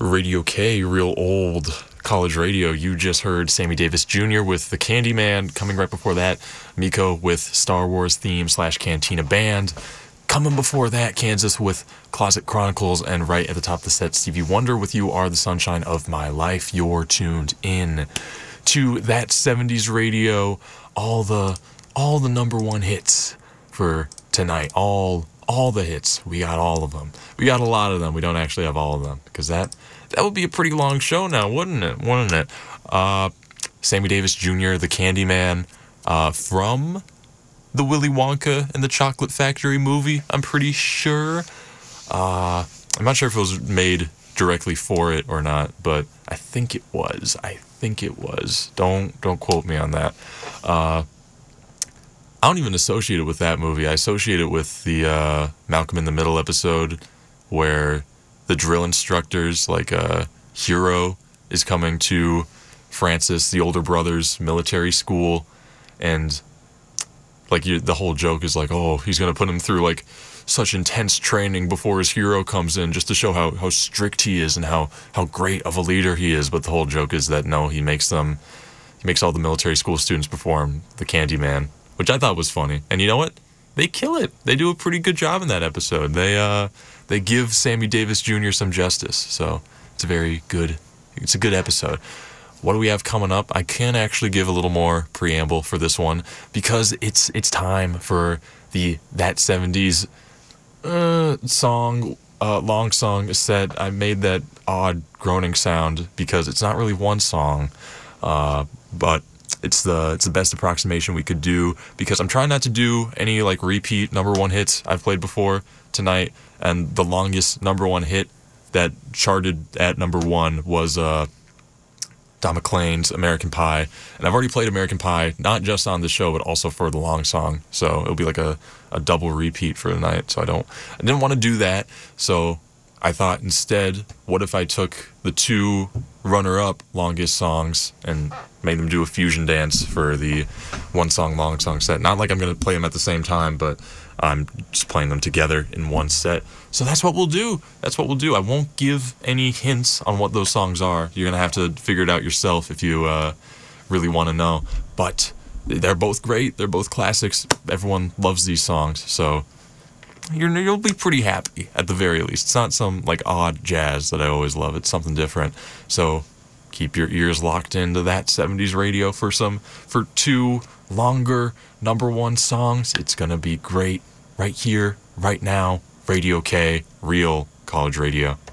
Radio K, real old college radio. You just heard Sammy Davis Jr. with The Candyman. Coming right before that, Miko with Star Wars theme / Cantina Band. Coming before that, Kansas with Closet Chronicles. And right at the top of the set, Stevie Wonder with You Are the Sunshine of My Life. You're tuned in to That 70s Radio. All the number one hits for tonight. All the hits. We got all of them. We got a lot of them. We don't actually have all of them because that would be a pretty long show now, wouldn't it? Sammy Davis Jr., The Candyman, from the Willy Wonka and the Chocolate Factory movie, I'm pretty sure. I'm not sure if it was made directly for it or not, but I think it was. Don't quote me on that. I don't even associate it with that movie. I associate it with the Malcolm in the Middle episode where the drill instructors, like Hero, is coming to Francis, the older brother's military school, and like the whole joke is like, oh, he's going to put him through like such intense training before his hero comes in just to show how strict he is and how great of a leader he is. But the whole joke is that no, he makes all the military school students perform the Candyman, which I thought was funny. And you know what? They kill it. They do a pretty good job in that episode. They give Sammy Davis Jr. some justice. So it's a good episode. What do we have coming up? I can actually give a little more preamble for this one because it's time for That 70s song, long song set. I made that odd groaning sound because it's not really one song, but it's the best approximation we could do because I'm trying not to do any like repeat number one hits I've played before tonight, and the longest number one hit that charted at number one was Don McLean's American Pie, and I've already played American Pie not just on the show but also for the long song, so it'll be like a double repeat for the night. So I didn't want to do that, so I thought instead, what if I took the two runner-up longest songs and made them do a fusion dance for the one song long song set. Not like I'm going to play them at the same time, but I'm just playing them together in one set. So that's what we'll do. I won't give any hints on what those songs are. You're going to have to figure it out yourself if you really want to know. But they're both great. They're both classics. Everyone loves these songs, so you'll be pretty happy at the very least. It's not some like odd jazz that I always love. It's something different. So keep your ears locked into That 70s Radio for two longer number one songs. It's gonna be great right here, right now. Radio K, real college radio.